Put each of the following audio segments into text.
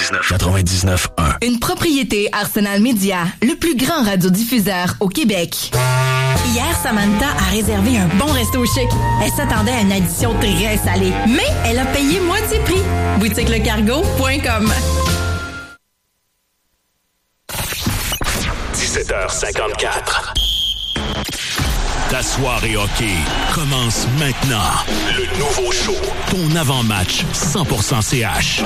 99.1. Une propriété Arsenal Média, le plus grand radiodiffuseur au Québec. Hier, Samantha a réservé un bon resto chic. Elle s'attendait à une addition très salée, mais elle a payé moitié prix. boutiquelecargo.com. 17h54. Ta soirée hockey commence maintenant. Le nouveau show. Ton avant-match 100% CH.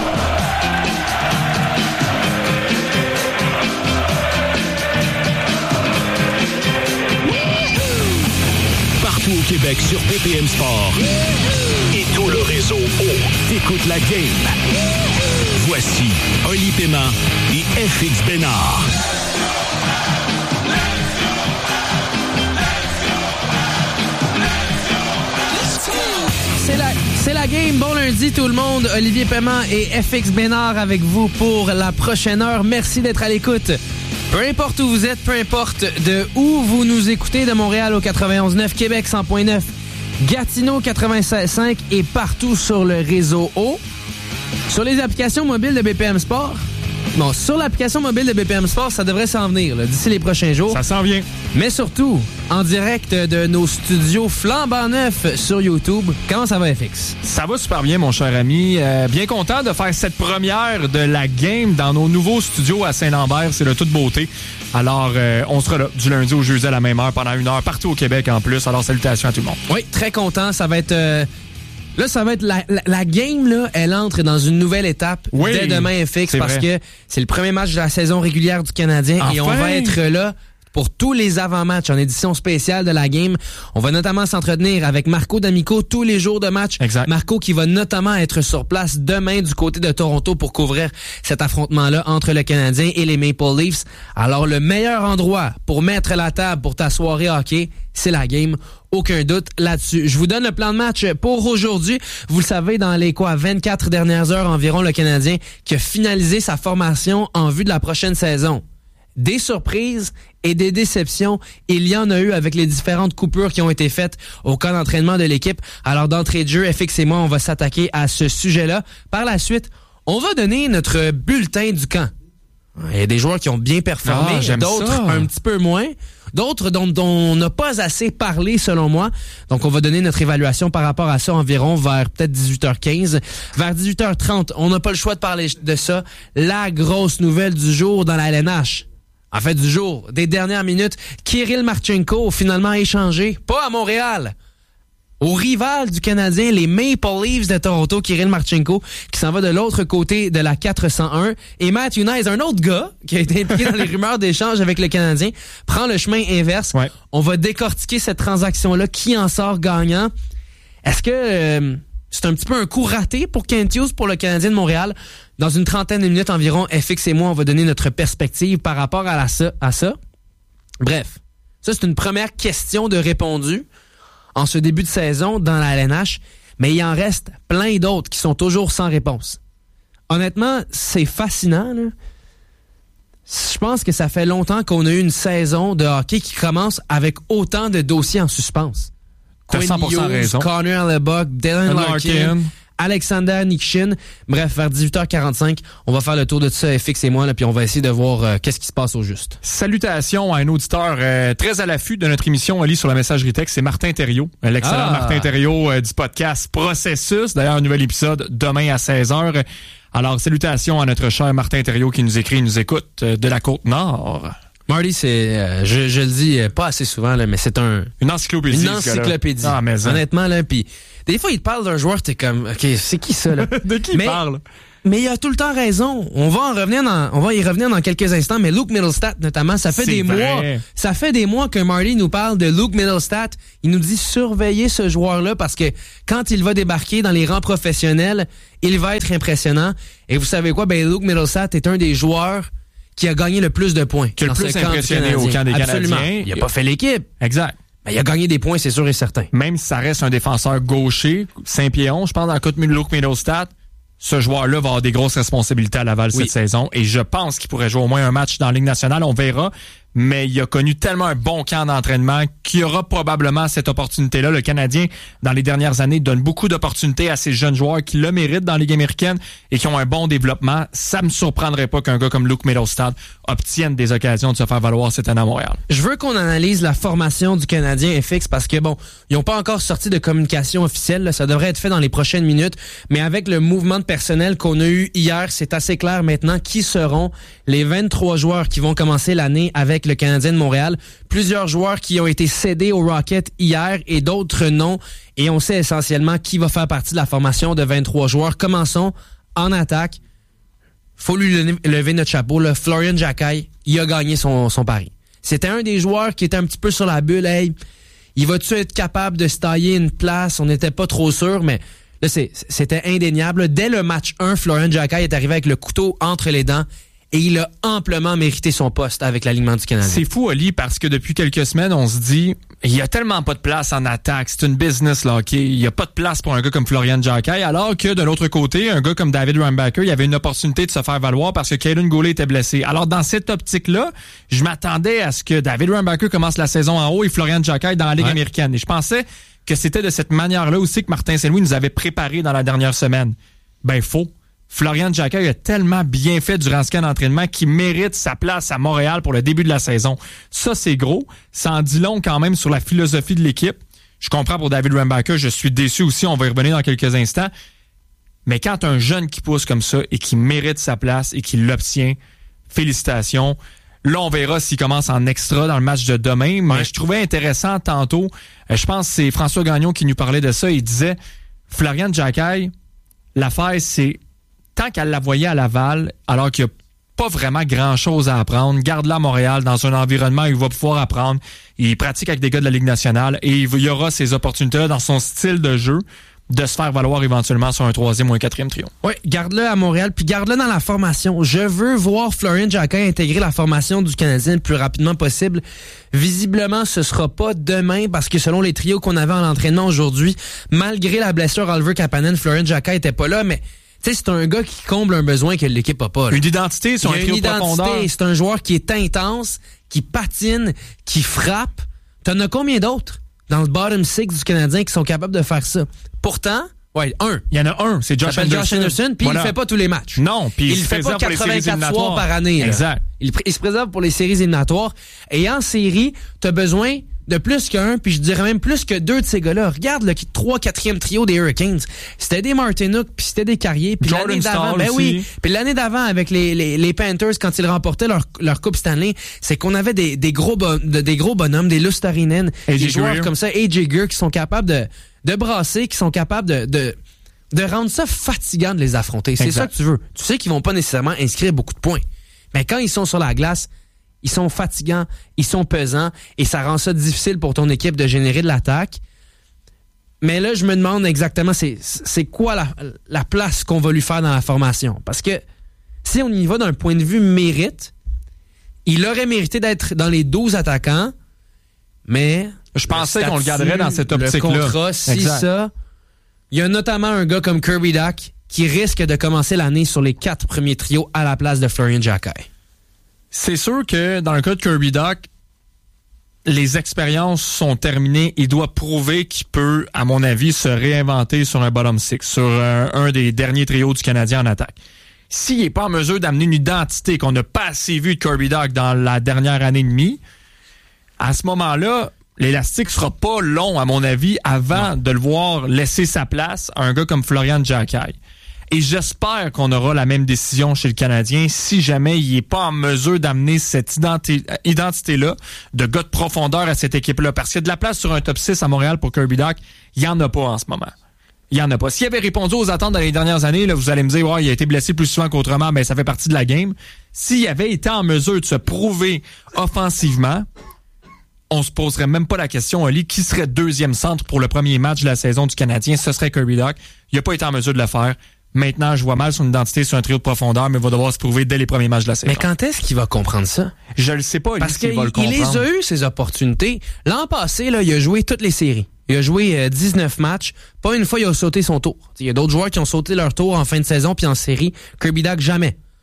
Partout au Québec sur BPM Sport. Et tout le réseau t'écoutes la game. Voici Oli Paiement et FX Bénard. C'est la game. Bon lundi tout le monde. Olivier Paiement et FX Bénard avec vous pour la prochaine heure. Merci d'être à l'écoute. Peu importe où vous êtes, peu importe de où vous nous écoutez, de Montréal au 91.9, Québec 100.9, Gatineau 96.5 et partout sur le réseau O. Sur les applications mobiles de BPM Sport. Bon, sur l'application mobile de BPM Sport, ça devrait s'en venir là, d'ici les prochains jours. Ça s'en vient. Mais surtout, en direct de nos studios flambant neufs sur YouTube. Comment ça va, FX? Ça va super bien, mon cher ami. Bien content de faire cette première de la game dans nos nouveaux studios à Saint-Lambert. C'est de toute beauté. Alors, on sera là du lundi au jeudi à la même heure pendant 1 heure partout au Québec en plus. Alors, salutations à tout le monde. Oui, très content. Ça va être... Là, ça va être la game, là, elle entre dans une nouvelle étape dès demain, FX, parce que c'est le premier match de la saison régulière du Canadien et on va être là pour tous les avant-matchs en édition spéciale de la game. On va notamment s'entretenir avec Marco D'Amico tous les jours de match. Exact. Marco qui va notamment être sur place demain du côté de Toronto pour couvrir cet affrontement-là entre le Canadien et les Maple Leafs. Alors, le meilleur endroit pour mettre la table pour ta soirée hockey, c'est la game. Aucun doute là-dessus. Je vous donne le plan de match pour aujourd'hui. Vous le savez, dans les 24 dernières heures environ, le Canadien qui a finalisé sa formation en vue de la prochaine saison. Des surprises et des déceptions, il y en a eu avec les différentes coupures qui ont été faites au camp d'entraînement de l'équipe. Alors, d'entrée de jeu, FX et moi, on va s'attaquer à ce sujet-là. Par la suite, on va donner notre bulletin du camp. Il y a des joueurs qui ont bien performé, d'autres un petit peu moins, d'autres dont on n'a pas assez parlé selon moi. Donc on va donner notre évaluation par rapport à ça environ vers peut-être 18h15. Vers 18h30, on n'a pas le choix de parler de ça. La grosse nouvelle du jour dans la LNH. En fait, du jour, des dernières minutes, Kirill Marchenko finalement échangé, pas à Montréal, au rival du Canadien, les Maple Leafs de Toronto, Kirill Marchenko, qui s'en va de l'autre côté de la 401. Et Matt Unice, un autre gars qui a été impliqué dans les rumeurs d'échange avec le Canadien, prend le chemin inverse. Ouais. On va décortiquer cette transaction-là. Qui en sort gagnant? Est-ce que c'est un petit peu un coup raté pour Kent Hughes, pour le Canadien de Montréal? Dans une trentaine de minutes environ, FX et moi, on va donner notre perspective par rapport à ça. Bref, ça, c'est une première question de répondu en ce début de saison dans la LNH, mais il en reste plein d'autres qui sont toujours sans réponse. Honnêtement, c'est fascinant, là. Je pense que ça fait longtemps qu'on a eu une saison de hockey qui commence avec autant de dossiers en suspens. T'as 100% raison. Connor Hellebuyck, Dylan Larkin, Alexander Nikshin. Bref, vers 18h45, on va faire le tour de ça, FX et moi, là, puis on va essayer de voir qu'est-ce qui se passe au juste. Salutations à un auditeur très à l'affût de notre émission, Oli, sur la messagerie texte, c'est Martin Thériault, l'excellent Martin Thériault du podcast Processus. D'ailleurs, un nouvel épisode demain à 16h. Alors, salutations à notre cher Martin Thériault qui nous écrit et nous écoute de la Côte-Nord. Marty, c'est, je le dis pas assez souvent, là, mais c'est une encyclopédie. Une encyclopédie. Ah, mais honnêtement, là, puis des fois, il te parle d'un joueur, t'es comme, OK, c'est qui ça, là? De qui il parle? Mais il a tout le temps raison. On va y revenir dans quelques instants, mais Luke Mittelstadt, notamment, ça fait des mois que Marty nous parle de Luke Mittelstadt. Il nous dit surveiller ce joueur-là parce que quand il va débarquer dans les rangs professionnels, il va être impressionnant. Et vous savez quoi? Ben, Luke Mittelstadt est un des joueurs qui a gagné le plus de points. Qui a le plus impressionné au camp des Absolument. Canadiens. Il a pas fait l'équipe. Exact. Mais il a gagné des points, c'est sûr et certain. Même si ça reste un défenseur gaucher, 5 pieds 11, je pense dans le cas de Luke Mittelstadt, ce joueur-là va avoir des grosses responsabilités à Laval cette saison. Et je pense qu'il pourrait jouer au moins un match dans la Ligue nationale. On verra. mais il a connu tellement un bon camp d'entraînement qu'il y aura probablement cette opportunité-là. Le Canadien, dans les dernières années, donne beaucoup d'opportunités à ces jeunes joueurs qui le méritent dans la Ligue américaine et qui ont un bon développement. Ça me surprendrait pas qu'un gars comme Luke Mittelstadt obtienne des occasions de se faire valoir cette année à Montréal. Je veux qu'on analyse la formation du Canadien FX parce que, bon, ils n'ont pas encore sorti de communication officielle. Là, ça devrait être fait dans les prochaines minutes. Mais avec le mouvement de personnel qu'on a eu hier, c'est assez clair maintenant qui seront les 23 joueurs qui vont commencer l'année avec le Canadien de Montréal. Plusieurs joueurs qui ont été cédés au Rocket hier et d'autres non. Et on sait essentiellement qui va faire partie de la formation de 23 joueurs. Commençons en attaque. Faut lui lever notre chapeau. Là. Florian Jacquet, il a gagné son pari. C'était un des joueurs qui était un petit peu sur la bulle. Hey, il va-tu être capable de se tailler une place? On n'était pas trop sûr, mais là, c'était indéniable. Dès le match 1, Florian Jacquet est arrivé avec le couteau entre les dents. Et il a amplement mérité son poste avec l'alignement du Canadien. C'est fou, Oli, parce que depuis quelques semaines, on se dit, il y a tellement pas de place en attaque. C'est une business, là, OK? Il y a pas de place pour un gars comme Florian Jacquet, alors que de l'autre côté, un gars comme David Rambacker, il avait une opportunité de se faire valoir parce que Kaden Goulet était blessé. Alors, dans cette optique-là, je m'attendais à ce que David Rambacker commence la saison en haut et Florian Jacquet dans la Ligue américaine. Et je pensais que c'était de cette manière-là aussi que Martin Saint-Louis nous avait préparé dans la dernière semaine. Ben, faux. Florian Jacquet a tellement bien fait durant ce camp d'entraînement qu'il mérite sa place à Montréal pour le début de la saison. Ça, c'est gros. Ça en dit long quand même sur la philosophie de l'équipe. Je comprends pour David Rambacker, je suis déçu aussi, on va y revenir dans quelques instants. Mais quand un jeune qui pousse comme ça et qui mérite sa place et qui l'obtient, félicitations. Là, on verra s'il commence en extra dans le match de demain. Mais je trouvais intéressant tantôt, je pense que c'est François Gagnon qui nous parlait de ça. Il disait, Florian Jacquet, l'affaire, c'est tant qu'elle la voyait à Laval, alors qu'il n'y a pas vraiment grand-chose à apprendre, garde-la à Montréal dans un environnement où il va pouvoir apprendre. Il pratique avec des gars de la Ligue nationale et il y aura ces opportunités-là dans son style de jeu de se faire valoir éventuellement sur un 3e ou un 4e trio. Oui, garde-le à Montréal, puis garde-le dans la formation. Je veux voir Florian Jacquet intégrer la formation du Canadien le plus rapidement possible. Visiblement, ce sera pas demain, parce que selon les trios qu'on avait en entraînement aujourd'hui, malgré la blessure Oliver Kapanen, Florian Jacquet était pas là, mais tu sais, c'est un gars qui comble un besoin que l'équipe a pas. Là. Une identité sur un trio de profondeur. C'est un joueur qui est intense, qui patine, qui frappe. T'en as combien d'autres dans le bottom 6 du Canadien qui sont capables de faire ça? Pourtant, un. Il y en a un, c'est Josh Anderson. Puis il le fait pas tous les matchs. Non, puis il le fait pas 84 soirs par année. Là. Exact. Il se préserve pour les séries éliminatoires. Et en série, t'as besoin de plus qu'un, puis je dirais même plus que 2 de ces gars-là. Regarde le 3-4e trio des Hurricanes. C'était des Martinook, puis c'était des Carrier. Puis l'année d'avant, puis l'année d'avant avec les Panthers, quand ils remportaient leur Coupe Stanley, c'est qu'on avait des gros bonhommes, des Lusterinen, des joueurs comme ça, AJ Greer, qui sont capables de brasser, qui sont capables de rendre ça fatigant de les affronter. C'est ça que tu veux. Tu sais qu'ils vont pas nécessairement inscrire beaucoup de points. Mais quand ils sont sur la glace, ils sont fatigants, ils sont pesants et ça rend ça difficile pour ton équipe de générer de l'attaque. Mais là, je me demande exactement c'est quoi la place qu'on va lui faire dans la formation. Parce que si on y va d'un point de vue mérite, il aurait mérité d'être dans les 12 attaquants, mais je pensais qu'on le garderait dans cette optique-là. Le contrat, ça. Il y a notamment un gars comme Kirby Dach qui risque de commencer l'année sur les 4 premiers trios à la place de Florian Jacquet. C'est sûr que dans le cas de Kirby Dach, les expériences sont terminées. Il doit prouver qu'il peut, à mon avis, se réinventer sur un bottom 6, sur un des derniers trios du Canadien en attaque. S'il n'est pas en mesure d'amener une identité qu'on n'a pas assez vue de Kirby Dach dans la dernière année et demie, à ce moment-là, l'élastique sera pas long, à mon avis, avant de le voir laisser sa place à un gars comme Florian Jacquet. Et j'espère qu'on aura la même décision chez le Canadien si jamais il n'est pas en mesure d'amener cette identité-là de gars de profondeur à cette équipe-là. Parce qu'il y a de la place sur un top 6 à Montréal pour Kirby Dach, il n'y en a pas en ce moment. Il n'y en a pas. S'il avait répondu aux attentes dans les dernières années, là, vous allez me dire, il a été blessé plus souvent qu'autrement, mais ça fait partie de la game. S'il avait été en mesure de se prouver offensivement, on se poserait même pas la question, Oli, qui serait 2e centre pour le premier match de la saison du Canadien? Ce serait Kirby Dach. Il n'a pas été en mesure de le faire. Maintenant, je vois mal son identité sur un trio de profondeur, mais il va devoir se prouver dès les premiers matchs de la saison. Mais quand est-ce qu'il va comprendre ça? Je le sais pas, Oli, s'il va le comprendre. Parce qu'il les a eu, ces opportunités. L'an passé, là, il a joué toutes les séries. Il a joué 19 matchs. Pas une fois, il a sauté son tour. Il y a d'autres joueurs qui ont sauté leur tour en fin de saison puis en série. Kirby Dach, jamais.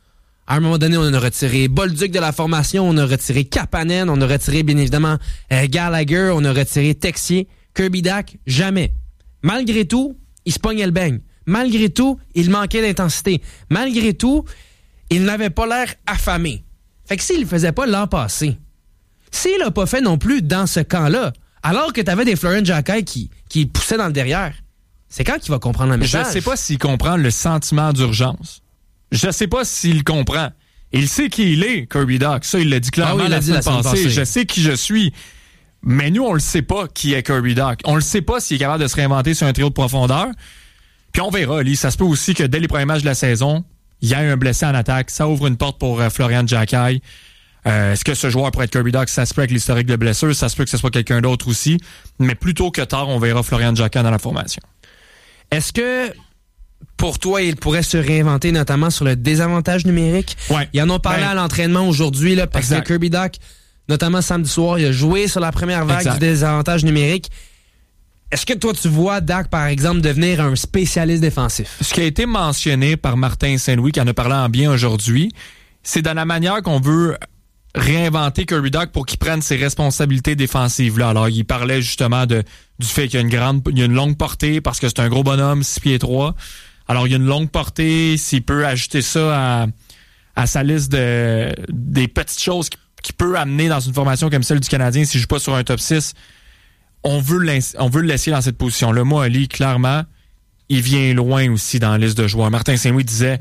À un moment donné, on a retiré Bolduc de la formation, on a retiré Kapanen, on a retiré bien évidemment Gallagher, on a retiré Texier. Kirby Dach, jamais. Malgré tout, il se pognait le beigne. Malgré tout, il manquait d'intensité. Malgré tout, il n'avait pas l'air affamé. Fait que s'il le faisait pas l'an passé, s'il l'a pas fait non plus dans ce camp-là, alors que t'avais des Florian Jacquet qui poussaient dans le derrière, c'est quand qu'il va comprendre le message? Je sais pas s'il comprend le sentiment d'urgence. Je sais pas s'il comprend. Il sait qui il est, Kirby Dach. Ça, il l'a dit clairement la semaine passée. Je sais qui je suis. Mais nous, on le sait pas qui est Kirby Dach. On le sait pas s'il est capable de se réinventer sur un trio de profondeur. Puis on verra, Lee. Ça se peut aussi que dès les premiers matchs de la saison, il y a un blessé en attaque. Ça ouvre une porte pour Florian Jacquet. Est-ce que ce joueur pourrait être Kirby Dach? Ça se peut avec l'historique de blessure. Ça se peut que ce soit quelqu'un d'autre aussi. Mais plus tôt que tard, on verra Florian Jacquet dans la formation. Est-ce que, pour toi, il pourrait se réinventer, notamment sur le désavantage numérique? Ouais. Ils en ont parlé à l'entraînement aujourd'hui, là, parce exact. que Kirby Dach, notamment samedi soir, il a joué sur la première vague exact. du désavantage numérique. Est-ce que toi, tu vois Dach, par exemple, devenir un spécialiste défensif? Ce qui a été mentionné par Martin Saint-Louis, qui en a parlé en bien aujourd'hui, c'est dans la manière qu'on veut réinventer Kirby Dach pour qu'il prenne ses responsabilités défensives. Là. Alors, il parlait justement du fait qu'il y a une longue portée parce que c'est un gros bonhomme, 6 pieds 3. Alors, il y a une longue portée. S'il peut ajouter ça à sa liste des petites choses qu'il peut amener dans une formation comme celle du Canadien s'il joue pas sur un top 6, on veut le laisser dans cette position-là. Moi, Ali, clairement, il vient loin aussi dans la liste de joueurs. Martin Saint-Louis disait,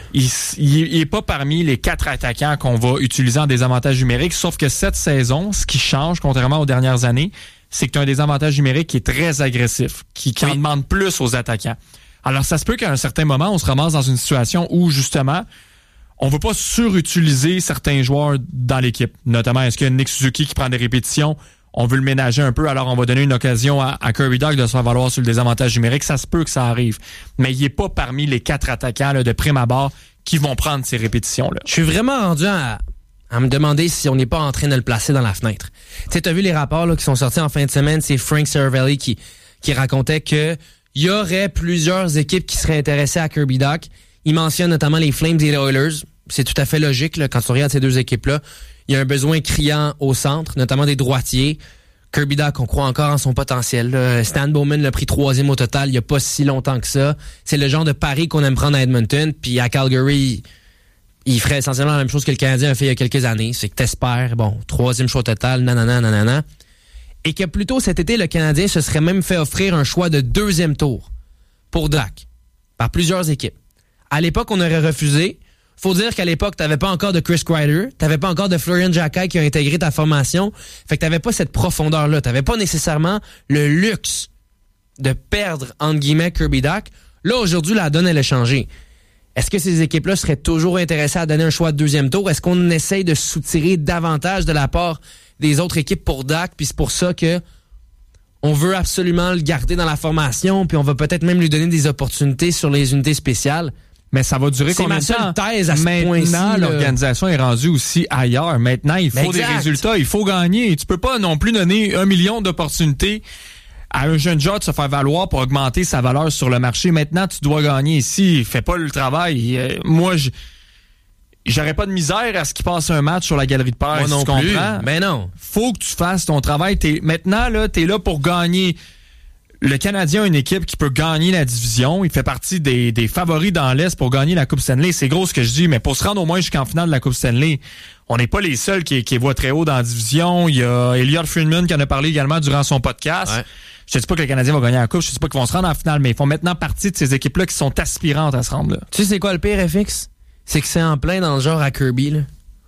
il est pas parmi les 4 attaquants qu'on va utiliser en désavantage numérique, sauf que cette saison, ce qui change, contrairement aux dernières années, c'est que tu as un désavantage numérique qui est très agressif, qui en demande plus aux attaquants. Alors, ça se peut qu'à un certain moment, on se ramasse dans une situation où, justement, on ne veut pas surutiliser certains joueurs dans l'équipe. Notamment, est-ce qu'il y a Nick Suzuki qui prend des répétitions? On veut le ménager un peu, alors on va donner une occasion à Kirby Dach de se faire valoir sur le désavantage numérique. Ça se peut que ça arrive. Mais il n'est pas parmi les 4 attaquants là, de prime abord qui vont prendre ces répétitions-là. Je suis vraiment rendu à me demander si on n'est pas en train de le placer dans la fenêtre. Tu sais, t'as vu les rapports là, qui sont sortis en fin de semaine, c'est Frank Seravalli qui racontait que il y aurait plusieurs équipes qui seraient intéressées à Kirby Dach. Il mentionne notamment les Flames et les Oilers. C'est tout à fait logique là, quand tu regardes ces deux équipes-là. Il y a un besoin criant au centre, notamment des droitiers. Kirby Dach, on croit encore en son potentiel. Là. Stan Bowman l'a pris 3e au total il n'y a pas si longtemps que ça. C'est le genre de pari qu'on aime prendre à Edmonton. Puis à Calgary, il ferait essentiellement la même chose que le Canadien a fait il y a quelques années. C'est que t'espères, 3e choix au total, nanana. Et que plus tôt cet été, le Canadien se serait même fait offrir un choix de 2e tour pour Dach par plusieurs équipes. À l'époque, on aurait refusé. Faut dire qu'à l'époque, t'avais pas encore de Chris Kreider, t'avais pas encore de Florian Jacquet qui a intégré ta formation. Fait que t'avais pas cette profondeur-là. T'avais pas nécessairement le luxe de perdre, entre guillemets, Kirby Dach. Là, aujourd'hui, la donne, elle a changé. Est-ce que ces équipes-là seraient toujours intéressées à donner un choix de 2e tour? Est-ce qu'on essaye de soutirer davantage de la part des autres équipes pour Dach? Puis c'est pour ça que on veut absolument le garder dans la formation, puis on va peut-être même lui donner des opportunités sur les unités spéciales. Mais ça va durer combien de temps? C'est ma seule thèse à ce point-ci. Maintenant, l'organisation est rendue aussi ailleurs. Maintenant, il faut des résultats, il faut gagner. Tu peux pas non plus donner 1 million d'opportunités à un jeune joueur de se faire valoir pour augmenter sa valeur sur le marché. Maintenant, tu dois gagner ici. Fais pas le travail. Moi, j'aurais pas de misère à ce qu'il passe un match sur la galerie de peur. Moi non plus. Ben non. Faut que tu fasses ton travail. Maintenant, là, t'es là pour gagner. Le Canadien a une équipe qui peut gagner la division. Il fait partie des favoris dans l'Est pour gagner la Coupe Stanley. C'est gros ce que je dis, mais pour se rendre au moins jusqu'en finale de la Coupe Stanley, on n'est pas les seuls qui voient très haut dans la division. Il y a Elliot Friedman qui en a parlé également durant son podcast. Ouais. Je te dis pas que le Canadien va gagner la Coupe, je te dis pas qu'ils vont se rendre en finale, mais ils font maintenant partie de ces équipes-là qui sont aspirantes à se rendre là. Tu sais c'est quoi le pire, FX? C'est que c'est en plein dans le genre à Kirby, là.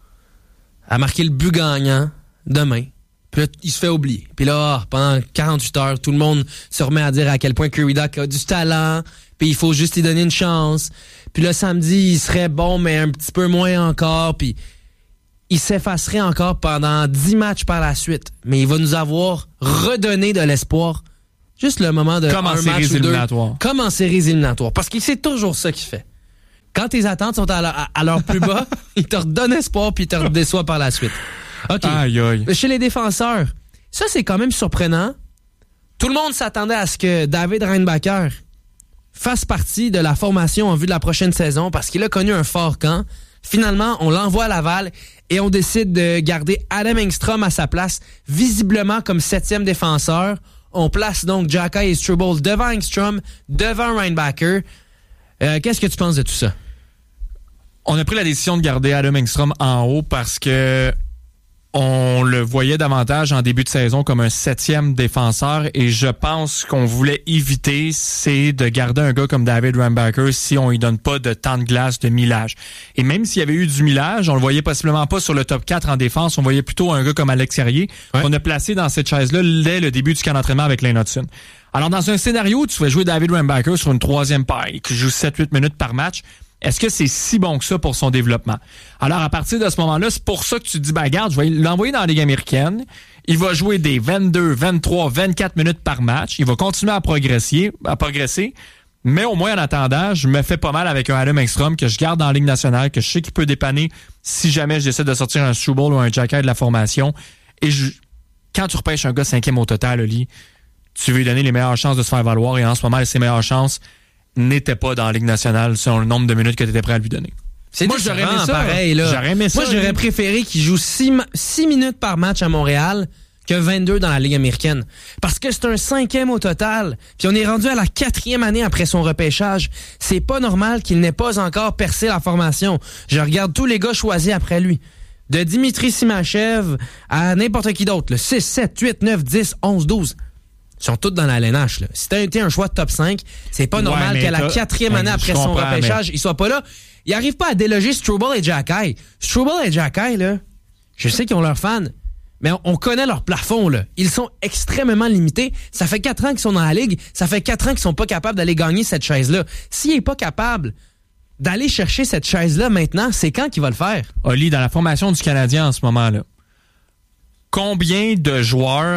À marquer le but gagnant demain. Puis là, il se fait oublier. Puis là, pendant 48 heures, tout le monde se remet à dire à quel point Kirby Dach a du talent, puis il faut juste lui donner une chance. Puis là, samedi, il serait bon, mais un petit peu moins encore, puis il s'effacerait encore pendant 10 matchs par la suite. Mais il va nous avoir redonné de l'espoir. Juste le moment de comme un en match séries ou deux. Éliminatoires. Comme en séries éliminatoires. Parce que c'est toujours ça qu'il fait. Quand tes attentes sont à leur plus bas, il te redonne espoir, puis il te redéçoit par la suite. OK. Aïe, aïe. Chez les défenseurs, ça, c'est quand même surprenant. Tout le monde s'attendait à ce que David Reinbacher fasse partie de la formation en vue de la prochaine saison parce qu'il a connu un fort camp. Finalement, on l'envoie à Laval et on décide de garder Adam Engstrom à sa place, visiblement comme 7e défenseur. On place donc Xhekaj et Struble devant Engstrom, devant Reinbacher. Qu'est-ce que tu penses de tout ça? On a pris la décision de garder Adam Engstrom en haut parce que on le voyait davantage en début de saison comme un 7e défenseur et je pense qu'on voulait éviter, c'est de garder un gars comme David Reinbacher si on lui donne pas de temps de glace, de millage. Et même s'il y avait eu du millage, on le voyait possiblement pas sur le top 4 en défense, on voyait plutôt un gars comme Alex Carrier qu'on a placé dans cette chaise-là dès le début du camp d'entraînement avec Lane Hudson. Alors dans un scénario où tu fais jouer David Reinbacher sur une 3e paille qui joue 7-8 minutes par match, est-ce que c'est si bon que ça pour son développement? Alors, à partir de ce moment-là, c'est pour ça que tu te dis, regarde, je vais l'envoyer dans la Ligue américaine. Il va jouer des 22, 23, 24 minutes par match. Il va continuer à progresser. Mais au moins, en attendant, je me fais pas mal avec un Adam Engstrom que je garde dans la Ligue nationale, que je sais qu'il peut dépanner si jamais je décide de sortir un Struble ou un Xhekaj de la formation. Et quand tu repêches un gars 5e au total, Oli, tu veux lui donner les meilleures chances de se faire valoir. Et en ce moment, ses meilleures chances n'était pas dans la Ligue nationale selon le nombre de minutes que tu étais prêt à lui donner. Moi, j'aurais aimé ça. Pareil, là. Moi, j'aurais préféré qu'il joue 6 minutes par match à Montréal que 22 dans la Ligue américaine. Parce que c'est un 5e au total. Puis on est rendu à la 4e année après son repêchage. C'est pas normal qu'il n'ait pas encore percé la formation. Je regarde tous les gars choisis après lui. De Dimitri Simachev à n'importe qui d'autre. Le 6, 7, 8, 9, 10, 11, 12. Ils sont tous dans la LNH. Là. Si t'as été un choix de top 5, c'est pas normal qu'à la 4e année après son repêchage, il soit pas là. Il arrive pas à déloger Struble et Xhekaj. Struble et Xhekaj, là, je sais qu'ils ont leurs fans, mais on connaît leur plafond, là. Ils sont extrêmement limités. Ça fait 4 ans qu'ils sont dans la Ligue. Ça fait 4 ans qu'ils sont pas capables d'aller gagner cette chaise-là. S'il est pas capable d'aller chercher cette chaise-là maintenant, c'est quand qu'il va le faire? Oli, dans la formation du Canadien en ce moment-là, combien de joueurs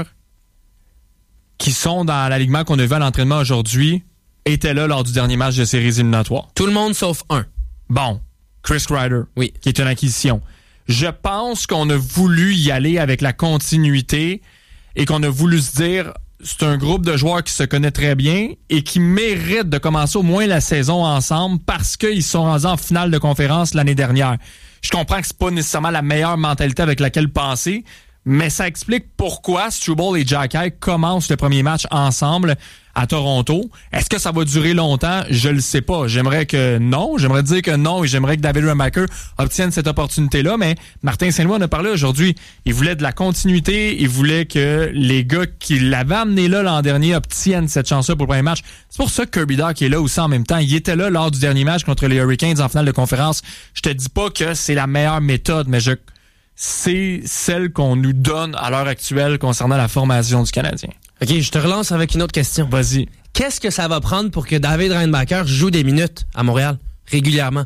qui sont dans l'alignement qu'on a vu à l'entraînement aujourd'hui étaient là lors du dernier match de séries éliminatoires? Tout le monde sauf un. Bon, Chris Kreider, oui, qui est une acquisition. Je pense qu'on a voulu y aller avec la continuité et qu'on a voulu se dire c'est un groupe de joueurs qui se connaît très bien et qui méritent de commencer au moins la saison ensemble parce qu'ils sont rendus en finale de conférence l'année dernière. Je comprends que c'est pas nécessairement la meilleure mentalité avec laquelle penser, mais ça explique pourquoi Struble et Xhekaj commencent le premier match ensemble à Toronto. Est-ce que ça va durer longtemps? Je le sais pas. J'aimerais que non. J'aimerais dire que non et j'aimerais que David Reinbacher obtienne cette opportunité-là, mais Martin Saint-Louis en a parlé aujourd'hui. Il voulait de la continuité. Il voulait que les gars qui l'avaient amené là l'an dernier obtiennent cette chance-là pour le premier match. C'est pour ça que Kirby Dach est là aussi en même temps. Il était là lors du dernier match contre les Hurricanes en finale de conférence. Je te dis pas que c'est la meilleure méthode, mais c'est celle qu'on nous donne à l'heure actuelle concernant la formation du Canadien. OK, je te relance avec une autre question. Vas-y. Qu'est-ce que ça va prendre pour que David Reinbacher joue des minutes à Montréal, régulièrement?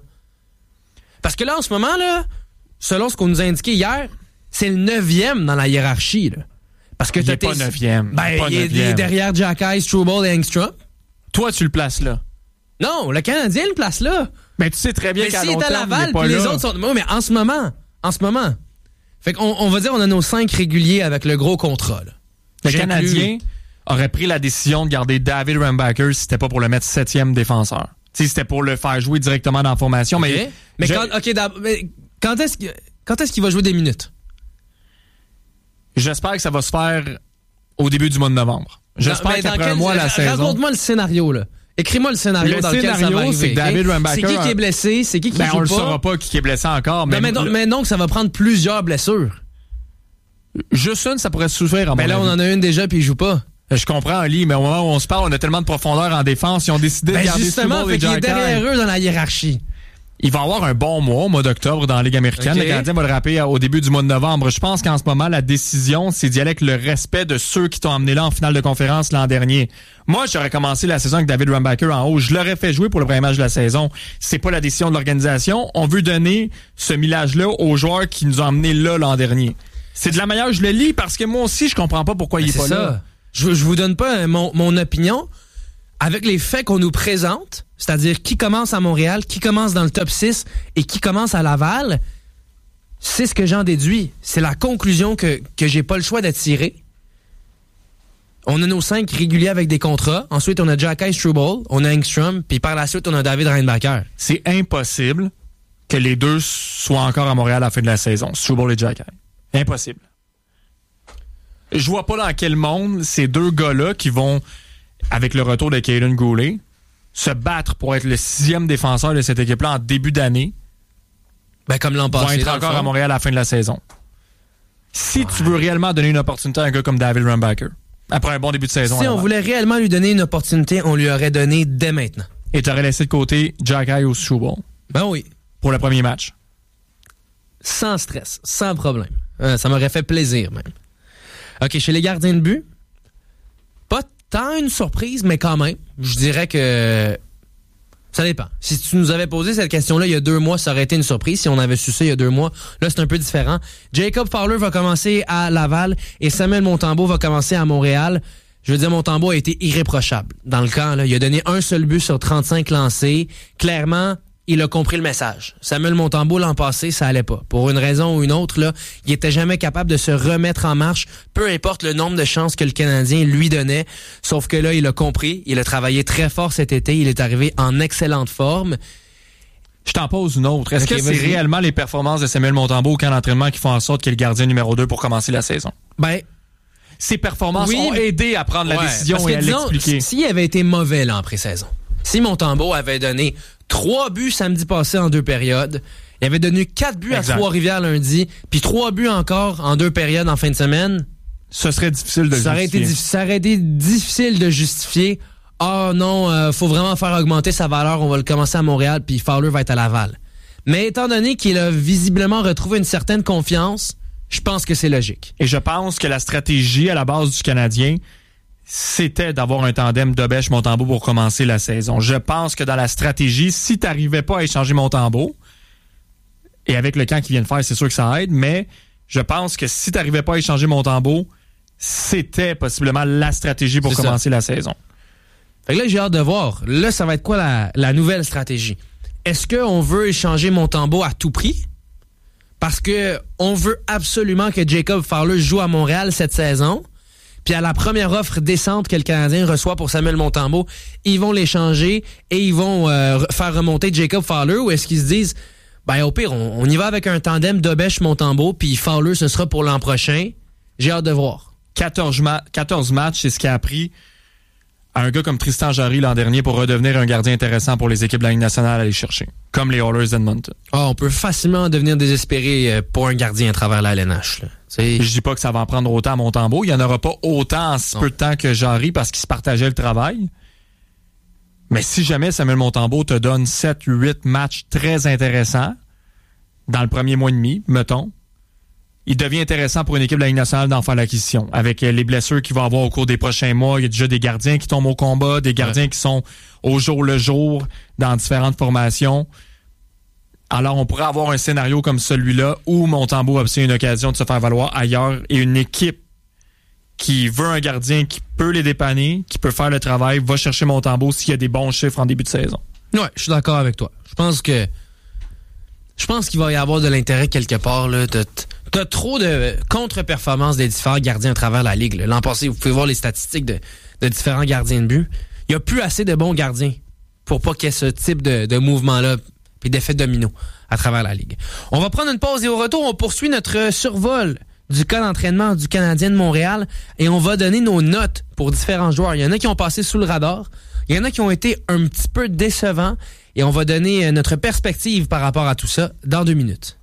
Parce que là, en ce moment, là, selon ce qu'on nous a indiqué hier, c'est le 9e dans la hiérarchie. Là. Parce que il n'est pas 9e. Il est derrière Xhekaj, Struble et Engstrom. Toi, tu le places là. Non, le Canadien le place là. Mais tu sais très bien qu'à long terme, il est à Laval, puis les autres sont... Oui, mais en ce moment. Fait qu'on va dire on a nos 5 réguliers avec le gros contrat, là. Le Canadien aurait pris la décision de garder David Reinbacher si c'était pas pour le mettre 7e défenseur. Si c'était pour le faire jouer directement dans la formation. Okay. Mais quand est-ce qu'il va jouer des minutes? J'espère que ça va se faire au début du mois de novembre. J'espère qu'après un mois la saison... Raconte-moi le scénario, là. Écris-moi le scénario dans lequel ça va arriver. C'est que David Reinbacher... C'est qui est blessé? C'est qui joue pas? On le saura pas qui est blessé encore. Mais donc, ça va prendre plusieurs blessures. Juste une, ça pourrait suffire à mon avis. Mais là, on en a une déjà puis il joue pas. Je comprends, Ali, mais au moment où on se parle, on a tellement de profondeur en défense. Ils ont décidé de garder justement, fait qu'il est derrière eux dans la hiérarchie. Il va avoir un bon mois au mois d'octobre dans la Ligue américaine. Okay. Le Canadien va le rappeler au début du mois de novembre. Je pense qu'en ce moment, la décision, c'est d'y aller avec le respect de ceux qui t'ont amené là en finale de conférence l'an dernier. Moi, j'aurais commencé la saison avec David Reinbacher en haut. Je l'aurais fait jouer pour le premier match de la saison. C'est pas la décision de l'organisation. On veut donner ce millage-là aux joueurs qui nous ont amenés là l'an dernier. C'est de la manière, je le lis parce que moi aussi, je comprends pas pourquoi il est pas là. Je vous donne pas mon opinion avec les faits qu'on nous présente, c'est-à-dire qui commence à Montréal, qui commence dans le top 6 et qui commence à Laval. C'est ce que j'en déduis. C'est la conclusion que j'ai pas le choix d'attirer. On a nos 5 réguliers avec des contrats. Ensuite, on a Xhekaj, Struble, on a Engstrom, puis par la suite, on a David Reinbacher. C'est impossible que les deux soient encore à Montréal à la fin de la saison, Struble et Jack Eye. Impossible. Je vois pas dans quel monde ces deux gars-là qui vont, avec le retour de Kaden Goulet, se battre pour être le 6e défenseur de cette équipe-là en début d'année. Ben, comme l'an passé. Vont être encore à Montréal à la fin de la saison. Si tu veux réellement donner une opportunité à un gars comme David Rumbacker, après un bon début de saison. Si on voulait réellement lui donner une opportunité, on lui aurait donné dès maintenant. Et tu aurais laissé de côté Jack Eye ou Struble. Ben oui. Pour le premier match. Sans stress, sans problème. Ça m'aurait fait plaisir, même. OK, chez les gardiens de but, pas tant une surprise, mais quand même, je dirais que ça dépend. Si tu nous avais posé cette question-là il y a 2 mois, ça aurait été une surprise. Si on avait su ça il y a 2 mois, là, c'est un peu différent. Jacob Fowler va commencer à Laval et Samuel Montembeault va commencer à Montréal. Je veux dire, Montembeault a été irréprochable dans le camp. Là. Il a donné un seul but sur 35 lancés. Clairement, il a compris le message. Samuel Montembeault, l'an passé, ça allait pas. Pour une raison ou une autre, là, il était jamais capable de se remettre en marche, peu importe le nombre de chances que le Canadien lui donnait. Sauf que là, il a compris. Il a travaillé très fort cet été. Il est arrivé en excellente forme. Je t'en pose une autre. Est-ce que c'est réellement les performances de Samuel Montembeault au camp d'entraînement qui font en sorte qu'il est le gardien numéro 2 pour commencer la saison? Ben, ses performances ont aidé à prendre la décision et à l'expliquer. S'il avait été mauvais là en pré-saison, si Montembeault avait donné 3 buts samedi passé en 2 périodes, il avait donné 4 buts à Trois-Rivières lundi, puis 3 buts encore en 2 périodes en fin de semaine, ce serait difficile de justifier. Ça aurait été difficile de justifier. Ah non, faut vraiment faire augmenter sa valeur, on va le commencer à Montréal, puis Fowler va être à Laval. Mais étant donné qu'il a visiblement retrouvé une certaine confiance, je pense que c'est logique. Et je pense que la stratégie à la base du Canadien, c'était d'avoir un tandem Dobèche-Montembeault pour commencer la saison. Je pense que dans la stratégie, si tu n'arrivais pas à échanger Montembeault, et avec le camp qu'il vient de faire, c'est sûr que ça aide, mais je pense que si tu n'arrivais pas à échanger Montembeault, c'était possiblement la stratégie pour commencer la saison. Fait que là, j'ai hâte de voir. Là, ça va être quoi la nouvelle stratégie? Est-ce qu'on veut échanger Montembeault à tout prix? Parce que on veut absolument que Jacob Fowler joue à Montréal cette saison. Puis à la première offre décente que le Canadien reçoit pour Samuel Montembeault, ils vont l'échanger et ils vont faire remonter Jacob Fowler, ou est-ce qu'ils se disent, ben au pire, on y va avec un tandem Dobèche-Montembeault, puis Fowler, ce sera pour l'an prochain. J'ai hâte de voir. 14 matchs, c'est ce qui a pris à un gars comme Tristan Jarry l'an dernier pour redevenir un gardien intéressant pour les équipes de la Ligue nationale à aller chercher, comme les Oilers d'Edmonton. On peut facilement devenir désespéré pour un gardien à travers la LNH. Là. Je dis pas que ça va en prendre autant à Montembeault. Il n'y en aura pas autant en si peu de temps que Jarry parce qu'ils se partageaient le travail. Mais si jamais Samuel Montembeault te donne 7-8 matchs très intéressants dans le premier mois et demi, mettons, il devient intéressant pour une équipe de la Ligue nationale d'en faire l'acquisition. Avec les blessures qu'il va avoir au cours des prochains mois, il y a déjà des gardiens qui tombent au combat, des gardiens qui sont au jour le jour dans différentes formations. Alors, on pourrait avoir un scénario comme celui-là où Montembeault obtient une occasion de se faire valoir ailleurs et une équipe qui veut un gardien qui peut les dépanner, qui peut faire le travail, va chercher Montembeault s'il y a des bons chiffres en début de saison. Ouais, je suis d'accord avec toi. Je pense qu'il va y avoir de l'intérêt quelque part. T'as trop de contre-performances des différents gardiens à travers la Ligue. Là. L'an passé, vous pouvez voir les statistiques de différents gardiens de but. Il n'y a plus assez de bons gardiens pour pas qu'il y ait ce type de mouvement-là puis d'effet domino à travers la Ligue. On va prendre une pause et au retour, on poursuit notre survol du cas d'entraînement du Canadien de Montréal et on va donner nos notes pour différents joueurs. Il y en a qui ont passé sous le radar, il y en a qui ont été un petit peu décevants et on va donner notre perspective par rapport à tout ça dans 2 minutes.